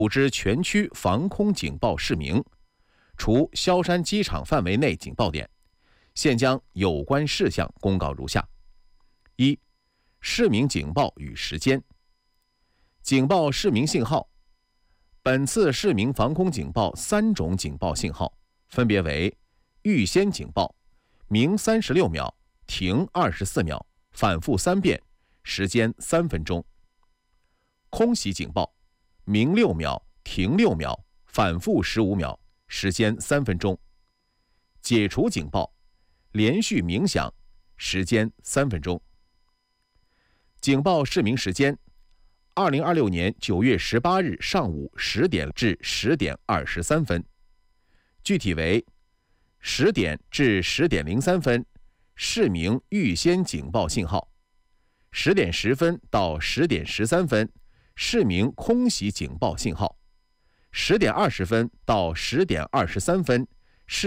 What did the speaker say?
组织全区防空警报示明，除萧山机场范围内警报点，现将有关事项公告如下：一、示明警报与时间。警报示明信号，本次示明防空警报3种警报信号，分别为预先警报，鸣36秒，停24秒，反复3遍，时间3分钟；空袭警报，鸣6秒，停6秒，反复15秒，时间3分钟；解除警报，连续鸣响，时间3分钟。警报示明时间：2026年9月18日上午10点至10点23分，具体为10点至10点03分示明预先警报信号，10点10分到10点13分示明空袭警报信号，10点20分到10点23分